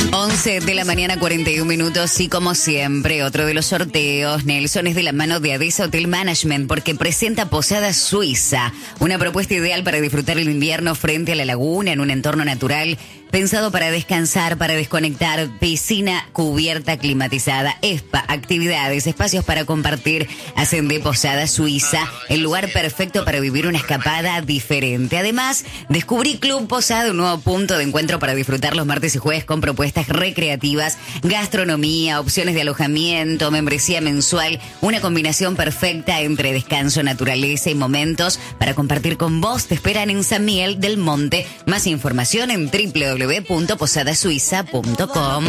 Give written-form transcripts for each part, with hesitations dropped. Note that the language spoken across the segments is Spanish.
11 de la mañana, 41 minutos. Y como siempre, otro de los sorteos, Nelson, es de la mano de Adesa Hotel Management, porque presenta Posada Suiza, una propuesta ideal para disfrutar el invierno frente a la laguna en un entorno natural, pensado para descansar, para desconectar, piscina cubierta climatizada, spa, actividades, espacios para compartir. Hacen de Posada Suiza el lugar perfecto para vivir una escapada diferente. Además, descubrí Club Posada, un nuevo punto de encuentro para disfrutar los martes y jueves con propuestas recreativas, gastronomía, opciones de alojamiento, membresía mensual, una combinación perfecta entre descanso, naturaleza y momentos para compartir con vos. Te esperan en San Miguel del Monte. Más información en www.posadasuiza.com.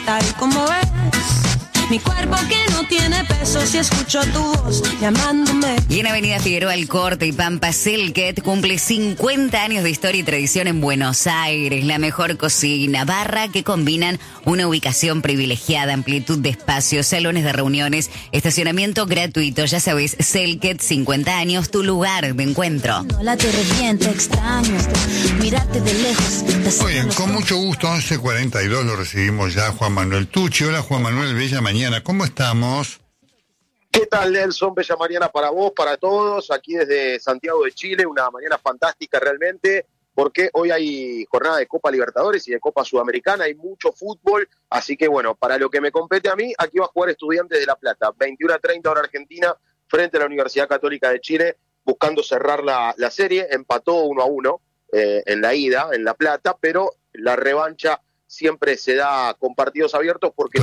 Mi cuerpo que no tiene peso si escucho tu voz llamándome. Y en Avenida Figueroa Alcorte y Pampa, Selket cumple 50 años de historia y tradición en Buenos Aires. La mejor cocina, barra que combinan una ubicación privilegiada, amplitud de espacios, salones de reuniones, estacionamiento gratuito. Ya sabes, Selket, 50 años, tu lugar de encuentro. No la te revienta, extraño mirarte de lejos. Muy bien, con mucho gusto, 11:42 lo recibimos ya Juan Manuel Tucci. Hola Juan Manuel, bella mañana, ¿cómo estamos? ¿Qué tal, Nelson? Bella mañana para vos, para todos, aquí desde Santiago de Chile, una mañana fantástica realmente, porque hoy hay jornada de Copa Libertadores y de Copa Sudamericana, hay mucho fútbol, así que bueno, para lo que me compete a mí, aquí va a jugar Estudiantes de La Plata, 21:30 hora Argentina, frente a la Universidad Católica de Chile, buscando cerrar la serie, empató 1-1 en la ida, en La Plata, pero la revancha siempre se da con partidos abiertos porque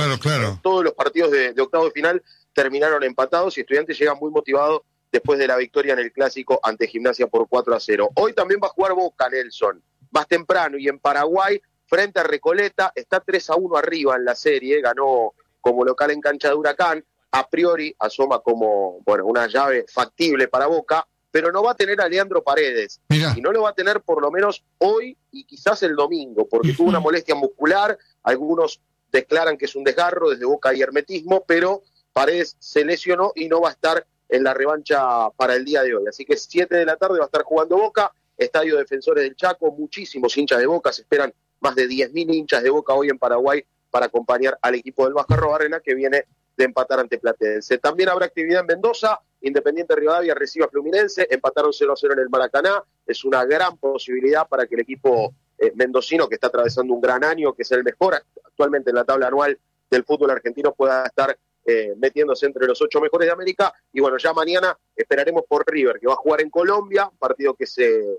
todos los partidos de octavo de final terminaron empatados y Estudiantes llega muy motivado después de la victoria en el Clásico ante Gimnasia por 4-0. Hoy también va a jugar Boca, Nelson, más temprano, y en Paraguay, frente a Recoleta, está 3-1 arriba en la serie, ganó como local en cancha de Huracán, a priori asoma como una llave factible para Boca, pero no va a tener a Leandro Paredes. Mirá. Y no lo va a tener por lo menos hoy y quizás el domingo, porque tuvo una molestia muscular, algunos declaran que es un desgarro desde Boca y hermetismo, pero Paredes se lesionó y no va a estar en la revancha para el día de hoy. Así que 7 de la tarde va a estar jugando Boca, Estadio Defensores del Chaco, muchísimos hinchas de Boca, se esperan más de 10.000 hinchas de Boca hoy en Paraguay para acompañar al equipo del Vasco Arrobarrena que viene de empatar ante Platense. También habrá actividad en Mendoza, Independiente Rivadavia recibe a Fluminense, empataron 0-0 en el Maracaná, es una gran posibilidad para que el equipo mendocino, que está atravesando un gran año, que es el mejor actualmente en la tabla anual del fútbol argentino, pueda estar metiéndose entre los 8 mejores de América. Y bueno, ya mañana esperaremos por River, que va a jugar en Colombia, partido que se